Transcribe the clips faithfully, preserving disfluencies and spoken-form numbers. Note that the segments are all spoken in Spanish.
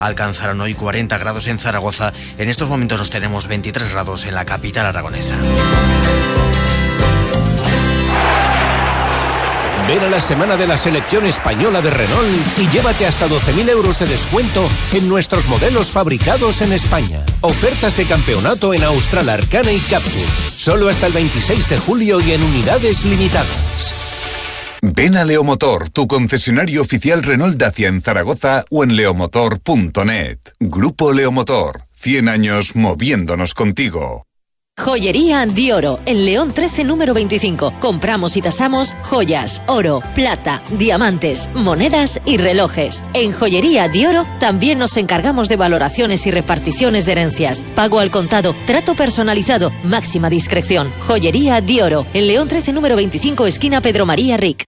Alcanzaron hoy cuarenta grados en Zaragoza. En estos momentos nos tenemos veintitrés grados en la capital aragonesa. Ven a la semana de la selección española de Renault y llévate hasta doce mil euros de descuento en nuestros modelos fabricados en España. Ofertas de campeonato en Austral, Arcana y Captur. Solo hasta el veintiséis de julio y en unidades limitadas. Ven a Leomotor, tu concesionario oficial Renault Dacia en Zaragoza o en leomotor punto net. Grupo Leomotor, cien años moviéndonos contigo. Joyería Di Oro, en León trece número veinticinco. Compramos y tasamos joyas, oro, plata, diamantes, monedas y relojes. En Joyería Di Oro también nos encargamos de valoraciones y reparticiones de herencias. Pago al contado, trato personalizado, máxima discreción. Joyería Di Oro, en León trece número veinticinco, esquina Pedro María Ric.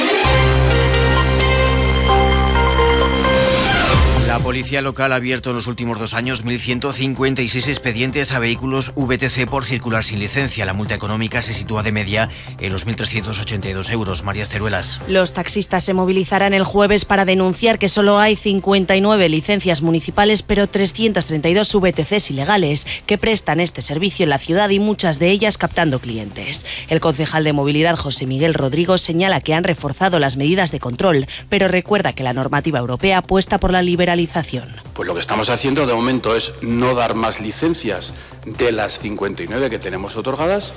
La policía local ha abierto en los últimos dos años mil ciento cincuenta y seis expedientes a vehículos V T C por circular sin licencia. La multa económica se sitúa de media en los mil trescientos ochenta y dos euros. María Esteruelas. Los taxistas se movilizarán el jueves para denunciar que solo hay cincuenta y nueve licencias municipales, pero trescientos treinta y dos V T Cs ilegales que prestan este servicio en la ciudad y muchas de ellas captando clientes. El concejal de Movilidad, José Miguel Rodrigo, señala que han reforzado las medidas de control, pero recuerda que la normativa europea apuesta por la liberalización. Pues lo que estamos haciendo de momento es no dar más licencias de las cincuenta y nueve que tenemos otorgadas,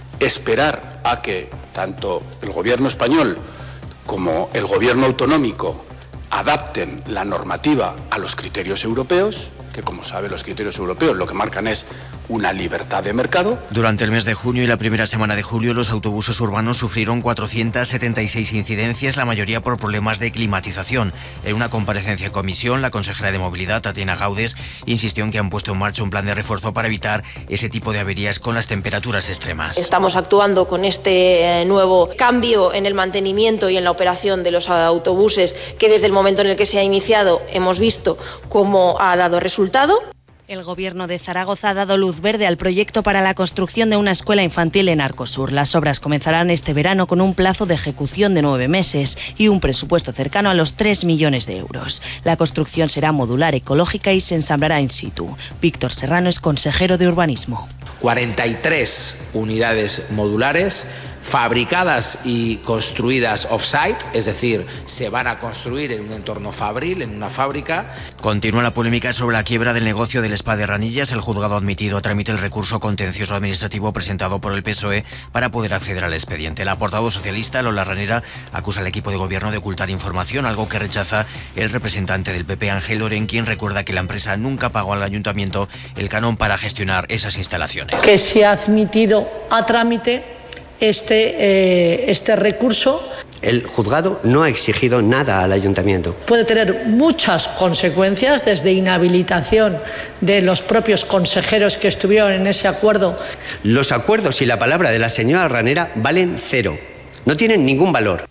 esperar a que tanto el gobierno español como el gobierno autonómico adapten la normativa a los criterios europeos, que como sabe los criterios europeos lo que marcan es una libertad de mercado. Durante el mes de junio y la primera semana de julio, los autobuses urbanos sufrieron cuatrocientas setenta y seis incidencias, la mayoría por problemas de climatización. En una comparecencia en comisión, la consejera de Movilidad, Tatiana Gaudes, insistió en que han puesto en marcha un plan de refuerzo para evitar ese tipo de averías con las temperaturas extremas. Estamos actuando con este nuevo cambio en el mantenimiento y en la operación de los autobuses, que desde el momento en el que se ha iniciado hemos visto cómo ha dado resultado. El Gobierno de Zaragoza ha dado luz verde al proyecto para la construcción de una escuela infantil en Arcosur. Las obras comenzarán este verano con un plazo de ejecución de nueve meses y un presupuesto cercano a los tres millones de euros. La construcción será modular, ecológica y se ensamblará in situ. Víctor Serrano es consejero de Urbanismo. cuarenta y tres unidades modulares fabricadas y construidas off-site, es decir, se van a construir en un entorno fabril, en una fábrica. Continúa la polémica sobre la quiebra del negocio del Spa de Ranillas. El juzgado ha admitido a trámite el recurso contencioso administrativo presentado por el P S O E para poder acceder al expediente. La portavoz socialista, Lola Ranera, acusa al equipo de gobierno de ocultar información, algo que rechaza el representante del P P, Ángel Loren, quien recuerda que la empresa nunca pagó al ayuntamiento el canon para gestionar esas instalaciones. Que se ha admitido a trámite Este, eh, este recurso. El juzgado no ha exigido nada al ayuntamiento. Puede tener muchas consecuencias, desde inhabilitación de los propios consejeros que estuvieron en ese acuerdo. Los acuerdos y la palabra de la señora Ranera valen cero. No tienen ningún valor.